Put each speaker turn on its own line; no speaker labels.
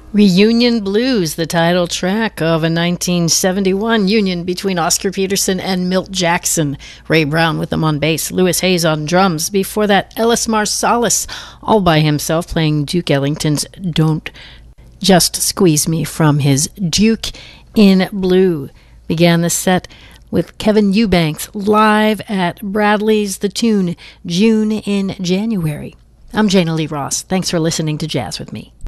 Reunion Blues, the title track of a 1971 union between Oscar Peterson and Milt Jackson. Ray Brown with them on bass, Louis Hayes on drums. Before that, Ellis Marsalis, all by himself, playing Duke Ellington's Don't Just Squeeze Me from his Duke in Blue. Began the set with Kevin Eubanks live at Bradley's The Tune, June in January. I'm Jana Lee Ross. Thanks for listening to Jazz with Me.